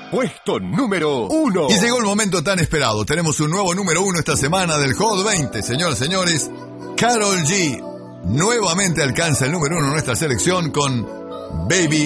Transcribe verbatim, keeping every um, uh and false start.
puesto número uno. Y llegó el momento tan esperado. Tenemos un nuevo número uno esta semana del Hot veinte, señoras y señores. Karol G nuevamente alcanza el número uno en nuestra selección con Baby